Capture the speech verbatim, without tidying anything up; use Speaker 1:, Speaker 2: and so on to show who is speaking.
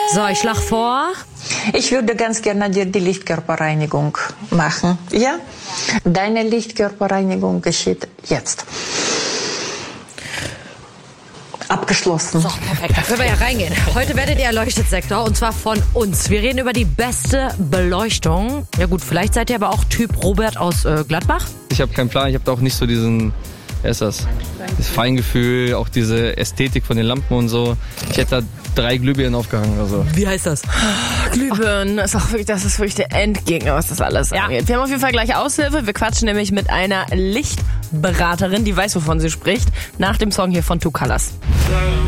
Speaker 1: So, ich schlag vor.
Speaker 2: Ich würde ganz gerne dir die Lichtkörperreinigung machen. Ja? Deine Lichtkörperreinigung geschieht jetzt. Abgeschlossen.
Speaker 1: So, perfekt. Da können wir ja reingehen. Heute werdet ihr erleuchtet, Sektor, und zwar von uns. Wir reden über die beste Beleuchtung. Ja gut, vielleicht seid ihr aber auch Typ Robert aus äh, Gladbach.
Speaker 3: Ich habe keinen Plan, ich habe da auch nicht so diesen, wer ist das? Das Feingefühl, auch diese Ästhetik von den Lampen und so. Ich hätte da drei Glühbirnen aufgehangen oder so.
Speaker 1: Wie heißt das?
Speaker 4: Glühbirnen, ist auch wirklich, das ist wirklich der Endgegner, was das alles
Speaker 1: Ja.
Speaker 4: angeht. Wir haben auf jeden Fall gleich Aushilfe. Wir quatschen nämlich mit einer Lichtberaterin, die weiß, wovon sie spricht, nach dem Song hier von Two Colors.